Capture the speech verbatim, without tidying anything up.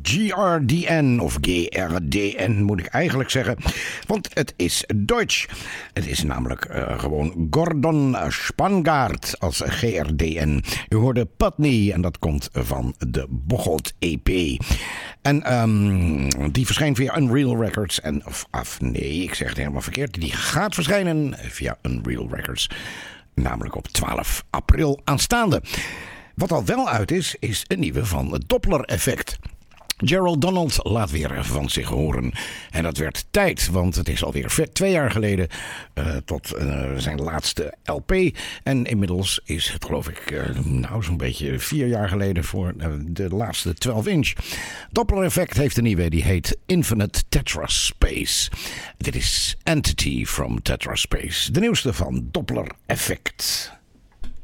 G R D N, of G R D N moet ik eigenlijk zeggen, want het is Duits. Het is namelijk uh, gewoon Gordon Spangaard als G R D N. U hoorde Putney en dat komt van de Bocholt E P. En um, die verschijnt via Unreal Records. En, of, of nee, ik zeg het helemaal verkeerd. Die gaat verschijnen via Unreal Records. Namelijk op twaalf april aanstaande. Wat al wel uit is, is een nieuwe van het Doppler-effect. Gerald Donald laat weer van zich horen. En dat werd tijd, want het is alweer twee jaar geleden uh, tot uh, zijn laatste L P. En inmiddels is het, geloof ik, uh, nou zo'n beetje vier jaar geleden voor uh, de laatste twaalf inch. Doppler Effect heeft een nieuwe, die heet Infinite Tetraspace. Dit is Entity from Tetraspace, de nieuwste van Doppler Effect.